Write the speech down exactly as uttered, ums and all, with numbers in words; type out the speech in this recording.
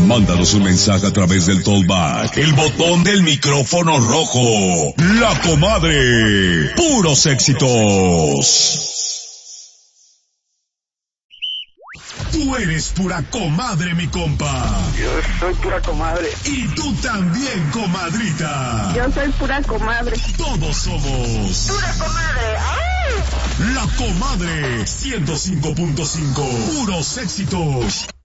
Mándanos un mensaje a través del Talkback, el botón del micrófono rojo. La Comadre. Puros éxitos. Tú eres pura comadre, mi compa. Yo soy pura comadre. Y tú también, comadrita. Yo soy pura comadre. Todos somos pura comadre. ¡Ay! La Comadre ciento cinco punto cinco. Puros éxitos.